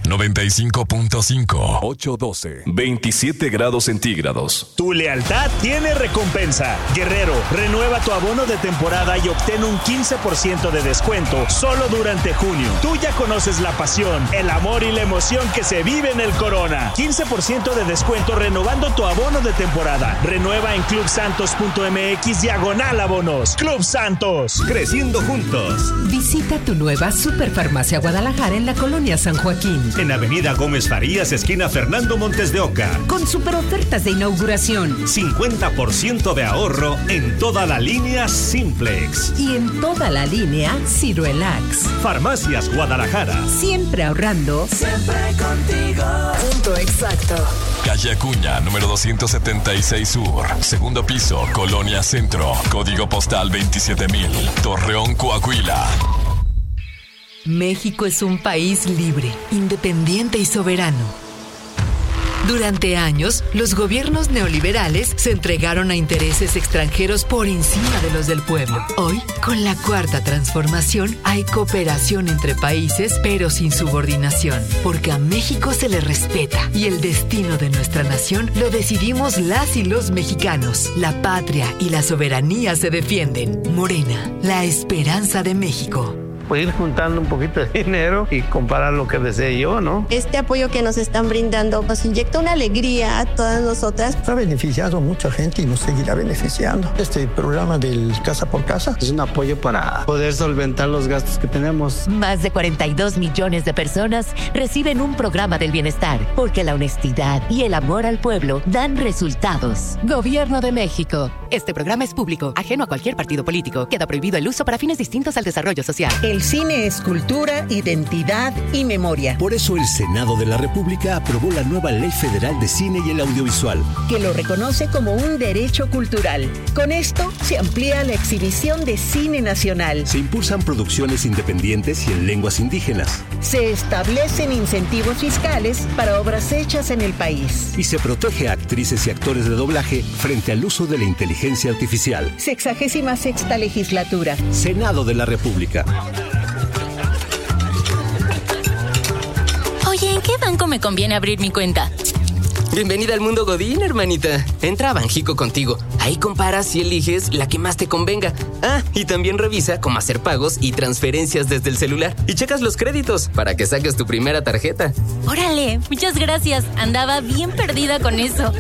95.5. 812. 27 grados centígrados. Tu lealtad tiene recompensa. Guerrero, renueva tu abono de temporada y obtén un 15% de descuento solo durante junio. Tú ya conoces la pasión, el amor y la emoción que se vive en el Corona. 15% de descuento renovando tu abono de temporada. Renueva en clubsantos.mx/abonos. Club Santos, creciendo juntos. Visita tu nueva Superfarmacia Guadalajara en la colonia San Joaquín. En Avenida Gómez Farías, esquina Fernando Montes de Oca. Con super ofertas de inauguración. 50% de ahorro en toda la línea Simplex. Y en toda la línea Ciruelax. Farmacias Guadalajara. Siempre ahorrando. Siempre contigo. Punto exacto. Calle Acuña, número 276 Sur. Segundo piso, Colonia Centro. Código postal 27,000. Torreón, Coahuila. México es un país libre, independiente y soberano. Durante años, los gobiernos neoliberales se entregaron a intereses extranjeros por encima de los del pueblo. Hoy, con la Cuarta Transformación, hay cooperación entre países, pero sin subordinación, porque a México se le respeta y el destino de nuestra nación lo decidimos las y los mexicanos. La patria y la soberanía se defienden. Morena, la esperanza de México. Pues ir juntando un poquito de dinero y comprar lo que desee yo, ¿no? Este apoyo que nos están brindando nos inyecta una alegría a todas nosotras. Ha beneficiado a mucha gente y nos seguirá beneficiando. Este programa del Casa por Casa es un apoyo para poder solventar los gastos que tenemos. Más de 42 millones de personas reciben un programa del bienestar, porque la honestidad y el amor al pueblo dan resultados. Gobierno de México. Este programa es público, ajeno a cualquier partido político. Queda prohibido el uso para fines distintos al desarrollo social. El cine es cultura, identidad y memoria. Por eso el Senado de la República aprobó la nueva Ley Federal de Cine y el Audiovisual, que lo reconoce como un derecho cultural. Con esto se amplía la exhibición de cine nacional. Se impulsan producciones independientes y en lenguas indígenas. Se establecen incentivos fiscales para obras hechas en el país. Y se protege a actrices y actores de doblaje frente al uso de la inteligencia artificial. 66ª legislatura. Senado de la República. Oye, ¿en qué banco me conviene abrir mi cuenta? Bienvenida al mundo Godín, hermanita. Entra a Banjico Contigo. Ahí comparas y eliges la que más te convenga. Ah, y también revisa cómo hacer pagos y transferencias desde el celular. Y checas los créditos para que saques tu primera tarjeta. Órale, muchas gracias. Andaba bien perdida con eso.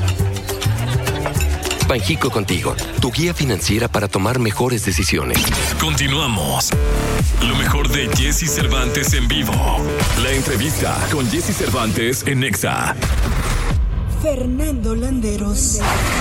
Banjico Contigo, tu guía financiera para tomar mejores decisiones. Continuamos. Lo mejor de Jesse Cervantes en vivo. La entrevista con Jesse Cervantes en Nexa. Fernando Landeros.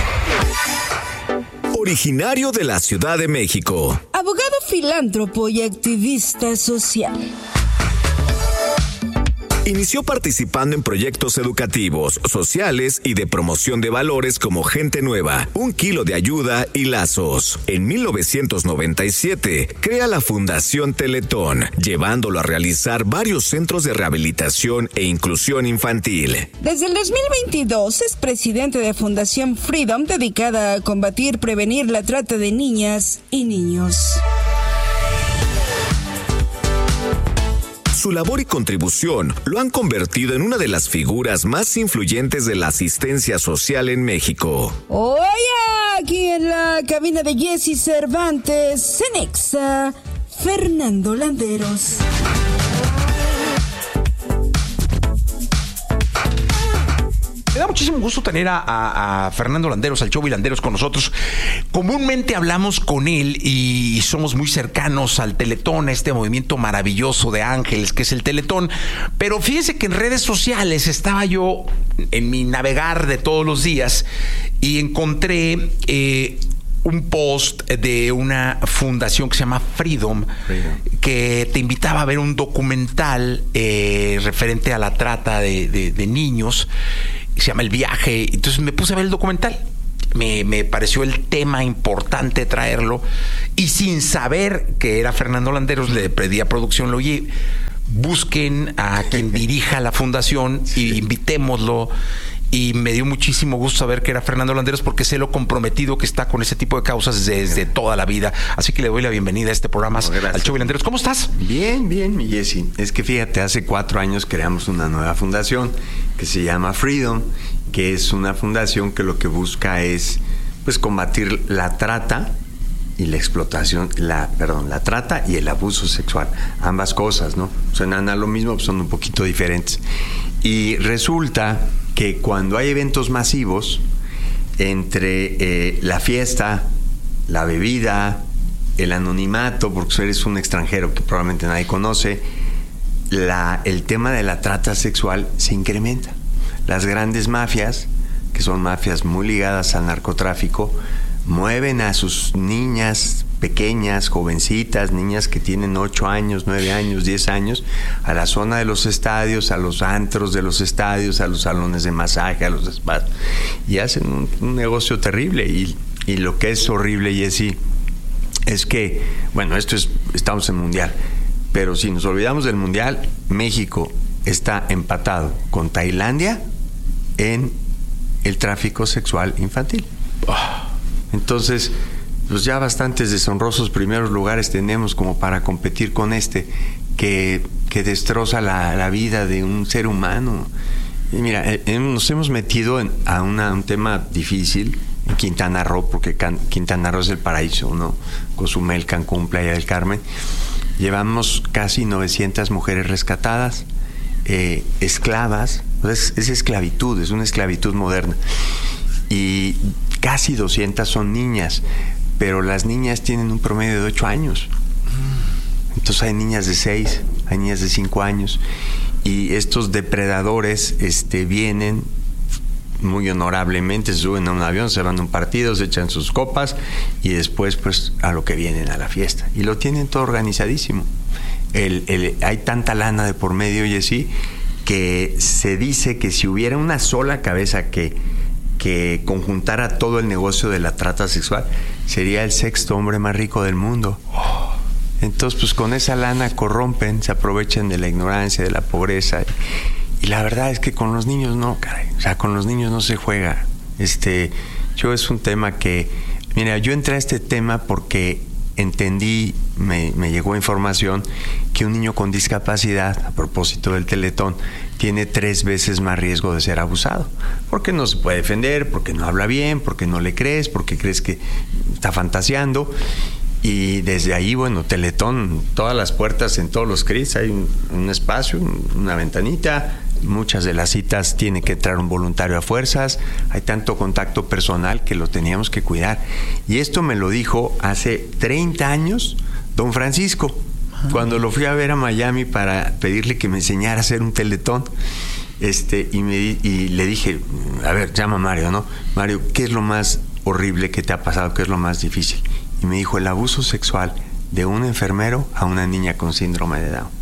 Originario de la Ciudad de México. Abogado, filántropo y activista social. Inició participando en proyectos educativos, sociales y de promoción de valores como Gente Nueva, Un Kilo de Ayuda y Lazos. En 1997, crea la Fundación Teletón, llevándolo a realizar varios centros de rehabilitación e inclusión infantil. Desde el 2022 es presidente de Fundación Freedom, dedicada a combatir, prevenir la trata de niñas y niños. Su labor y contribución lo han convertido en una de las figuras más influyentes de la asistencia social en México. Hoy aquí en la cabina de Jesse Cervantes, en Nexa, Fernando Landeros. Me da muchísimo gusto tener a Fernando Landeros, al Chovy Landeros con nosotros. Comúnmente hablamos con él y somos muy cercanos al Teletón, a este movimiento maravilloso de ángeles que es el Teletón. Pero fíjese que en redes sociales estaba yo en mi navegar de todos los días y encontré un post de una fundación que se llama Freedom, que te invitaba a ver un documental referente a la trata de niños. Se llama El Viaje. Entonces me puse a ver el documental. Me pareció el tema importante traerlo. Y sin saber que era Fernando Landeros, le pedí a producción, busquen a quien dirija la fundación y invitémoslo. y me dio muchísimo gusto saber que era Fernando Landeros, porque sé lo comprometido que está con ese tipo de causas desde toda la vida. Así que le doy la bienvenida a este programa al Chovy Landeros. ¿Cómo estás? Bien, mi Jessy. Es que fíjate, hace 4 años creamos una nueva fundación que se llama Freedom, que es una fundación que lo que busca es pues combatir la trata y la explotación, la trata y el abuso sexual. Ambas cosas, ¿no? Suenan a lo mismo, pues son un poquito diferentes. Y resulta que cuando hay eventos masivos, entre la fiesta, la bebida, el anonimato, porque eres un extranjero que probablemente nadie conoce, el tema de la trata sexual se incrementa. Las grandes mafias, que son mafias muy ligadas al narcotráfico, mueven a sus niñas pequeñas, jovencitas, niñas que tienen 8 años, 9 años, 10 años, a la zona de los estadios, a los antros de los estadios, a los salones de masaje, a los spas, y hacen un negocio terrible. Y lo que es horrible, Jessy, es que, bueno, estamos en Mundial, pero si nos olvidamos del Mundial, México está empatado con Tailandia en el tráfico sexual infantil. Entonces, pues ya bastantes deshonrosos primeros lugares tenemos como para competir con que destroza la vida de un ser humano. Y mira, nos hemos metido a un tema difícil en Quintana Roo, porque Quintana Roo es el paraíso, ¿no? Cozumel, Cancún, Playa del Carmen. Llevamos casi 900 mujeres rescatadas, esclavas. Es esclavitud, es una esclavitud moderna. Y casi 200 son niñas, pero las niñas tienen un promedio de 8 años. Entonces hay niñas de 6, hay niñas de 5 años. Y estos depredadores vienen muy honorablemente, se suben a un avión, se van a un partido, se echan sus copas y después pues a lo que vienen, a la fiesta. Y lo tienen todo organizadísimo. Hay tanta lana de por medio, Jessy, que se dice que si hubiera una sola cabeza que conjuntara todo el negocio de la trata sexual, sería el 6º hombre más rico del mundo. Entonces, pues con esa lana corrompen, se aprovechan de la ignorancia, de la pobreza. Y la verdad es que con los niños no, caray. O sea, con los niños no se juega. Yo es un tema que... Mira, yo entré a este tema porque entendí, me llegó información que un niño con discapacidad, a propósito del Teletón, tiene 3 veces más riesgo de ser abusado. Porque no se puede defender, porque no habla bien, porque no le crees, porque crees que está fantaseando. Y desde ahí, bueno, Teletón, todas las puertas en todos los CRIs, hay un espacio, una ventanita. Muchas de las citas tiene que entrar un voluntario a fuerzas. Hay tanto contacto personal que lo teníamos que cuidar. Y esto me lo dijo hace 30 años don Francisco, cuando lo fui a ver a Miami para pedirle que me enseñara a hacer un Teletón. Y le dije, a ver, llama a Mario, ¿no? Mario, ¿qué es lo más horrible que te ha pasado? ¿Qué es lo más difícil? Y me dijo, el abuso sexual de un enfermero a una niña con síndrome de Down.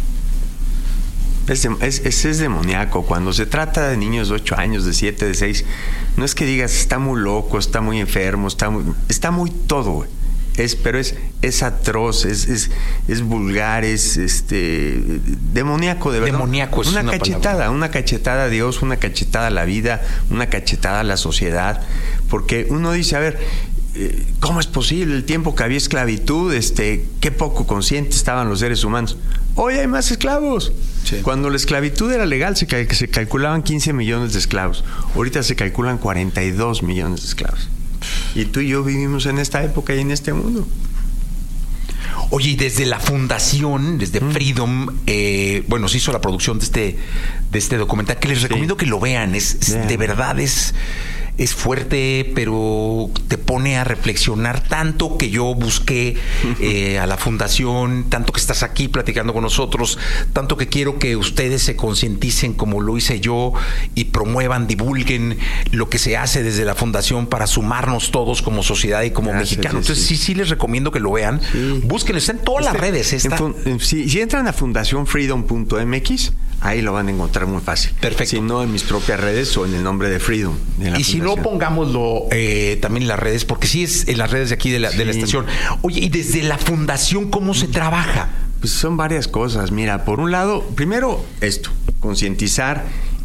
Es demoníaco. Cuando se trata de niños de 8 años, de 7, de 6, no es que digas, está muy loco, está muy enfermo, está muy todo, güey. Pero es atroz, es vulgar, es demoníaco, de verdad. Demoníaco es una cachetada a Dios, una cachetada a la vida, una cachetada a la sociedad. Porque uno dice, a ver, ¿cómo es posible? El tiempo que había esclavitud, qué poco conscientes estaban los seres humanos. Hoy hay más esclavos. Sí. Cuando la esclavitud era legal se calculaban 15 millones de esclavos. Ahorita se calculan 42 millones de esclavos. Y tú y yo vivimos en esta época y en este mundo. Oye, y desde la fundación, desde Freedom, se hizo la producción de este documental que les recomiendo que lo vean. De verdad es fuerte, pero te pone a reflexionar tanto que yo busqué a la fundación, tanto que estás aquí platicando con nosotros, tanto que quiero que ustedes se concienticen como lo hice yo y promuevan, divulguen lo que se hace desde la fundación para sumarnos todos como sociedad y como mexicanos. Entonces sí les recomiendo que lo vean. Sí. Búsquenlo, está en todas las redes. Si entran a fundacionfreedom.mx, ahí lo van a encontrar muy fácil. Perfecto. Si no, en mis propias redes o en el nombre de Freedom. Y si no, pongámoslo también en las redes, porque sí es en las redes de aquí de la estación. Oye, y desde la fundación, ¿cómo se trabaja? Pues son varias cosas. Mira, por un lado, primero concientizar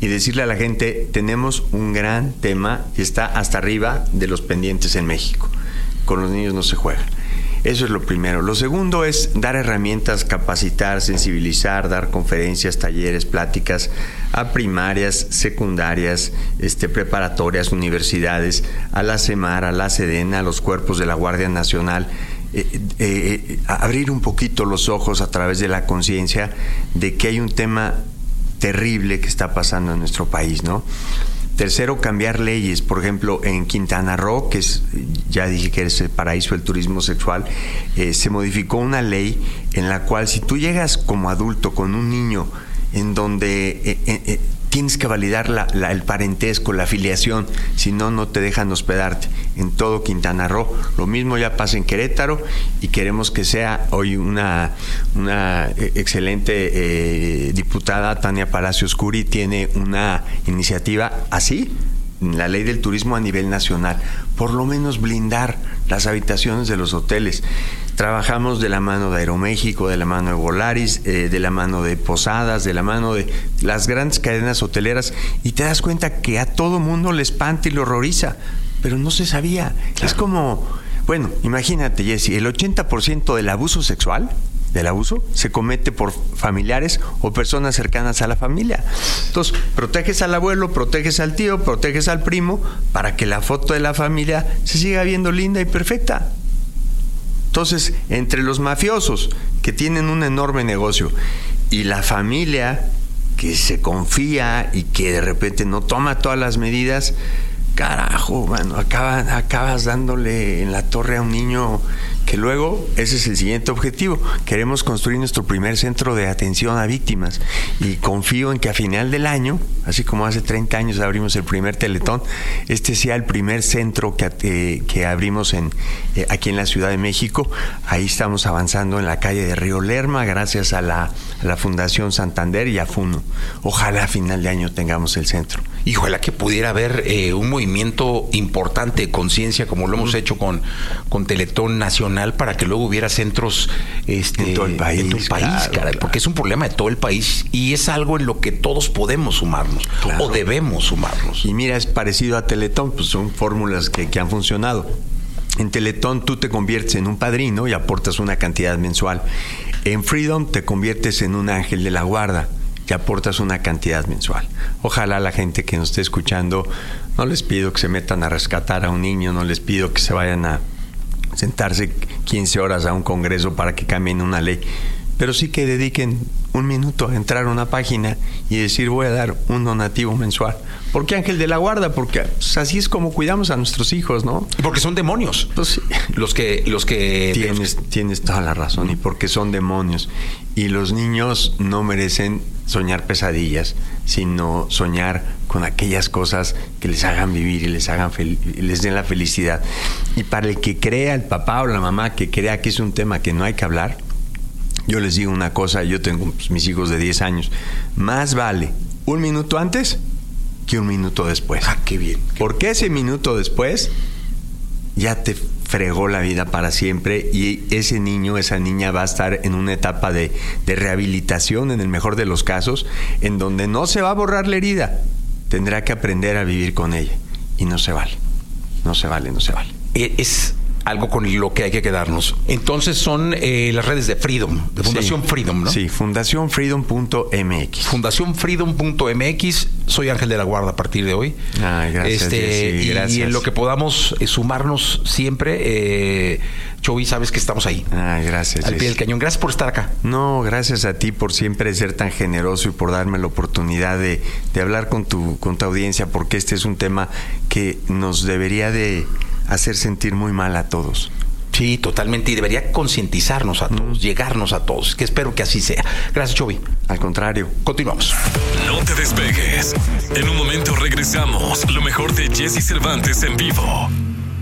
y decirle a la gente, tenemos un gran tema y está hasta arriba de los pendientes en México. Con los niños no se juega. Eso es lo primero. Lo segundo es dar herramientas, capacitar, sensibilizar, dar conferencias, talleres, pláticas a primarias, secundarias, preparatorias, universidades, a la CEMAR, a la SEDENA, a los cuerpos de la Guardia Nacional. Abrir un poquito los ojos a través de la conciencia de que hay un tema terrible que está pasando en nuestro país, ¿no? Tercero, cambiar leyes. Por ejemplo, en Quintana Roo, que ya dije que es el paraíso del turismo sexual, se modificó una ley en la cual si tú llegas como adulto con un niño en donde tienes que validar el parentesco, la afiliación, si no, no te dejan hospedarte en todo Quintana Roo. Lo mismo ya pasa en Querétaro y queremos que sea hoy una excelente diputada, Tania Palacios Curi, tiene una iniciativa así, la ley del turismo a nivel nacional, por lo menos blindar las habitaciones de los hoteles. Trabajamos de la mano de Aeroméxico, de la mano de Volaris, de la mano de Posadas, de la mano de las grandes cadenas hoteleras, y te das cuenta que a todo mundo le espanta y le horroriza, pero no se sabía. Claro. Es como, bueno, imagínate, Jesse, el 80% del abuso sexual, se comete por familiares o personas cercanas a la familia. Entonces, proteges al abuelo, proteges al tío, proteges al primo, para que la foto de la familia se siga viendo linda y perfecta. Entonces, entre los mafiosos que tienen un enorme negocio y la familia que se confía y que de repente no toma todas las medidas, carajo, mano, acabas dándole en la torre a un niño que luego, ese es el siguiente objetivo. Queremos construir nuestro primer centro de atención a víctimas y confío en que a final del año, así como hace 30 años abrimos el primer Teletón, sea el primer centro que abrimos aquí en la Ciudad de México. Ahí estamos avanzando en la calle de Río Lerma, gracias a la Fundación Santander y a FUNO. Ojalá a final de año tengamos el centro. Y ojalá que pudiera haber un movimiento importante de conciencia, como lo hemos hecho con Teletón Nacional, para que luego hubiera centros en todo el país, claro. Porque es un problema de todo el país y es algo en lo que todos podemos sumarnos, claro, o debemos sumarnos. Y mira, es parecido a Teletón, pues son fórmulas que han funcionado. En Teletón tú te conviertes en un padrino y aportas una cantidad mensual. En Freedom te conviertes en un ángel de la guarda y aportas una cantidad mensual. Ojalá la gente que nos esté escuchando, no les pido que se metan a rescatar a un niño, no les pido que se vayan a sentarse 15 horas a un congreso para que cambien una ley, pero sí que dediquen un minuto a entrar a una página y decir, voy a dar un donativo mensual. ¿Por qué ángel de la guarda? Porque pues, así es como cuidamos a nuestros hijos, ¿no? Y porque son demonios. Pues, sí. Los que tienes toda la razón. Y porque son demonios. Y los niños no merecen soñar pesadillas, sino soñar con aquellas cosas que les hagan vivir y les den la felicidad. Y para el que crea, el papá o la mamá que crea que es un tema que no hay que hablar, yo les digo una cosa, yo tengo mis hijos de 10 años, más vale un minuto antes que un minuto después. Ah, qué bien. Porque ese minuto después ya te fregó la vida para siempre y ese niño, esa niña va a estar en una etapa de rehabilitación, en el mejor de los casos, en donde no se va a borrar la herida, tendrá que aprender a vivir con ella y no se vale. Es algo con lo que hay que quedarnos. Entonces son las redes de Freedom, de Fundación Freedom, ¿no? Sí, fundacionfreedom.mx. Fundacionfreedom.mx. Soy Ángel de la Guarda a partir de hoy. Ay, gracias, Jessy, gracias. Y en lo que podamos sumarnos siempre, Chovy, sabes que estamos ahí. Ay, gracias. Al pie del cañón. Gracias por estar acá. No, gracias a ti por siempre ser tan generoso y por darme la oportunidad de hablar con tu audiencia, porque este es un tema que nos debería de hacer sentir muy mal a todos. Sí, totalmente, y debería concientizarnos a todos, llegarnos a todos, que espero que así sea. Gracias, Chovy. Al contrario. Continuamos. No te despegues. En un momento regresamos. Lo mejor de Jesse Cervantes en vivo.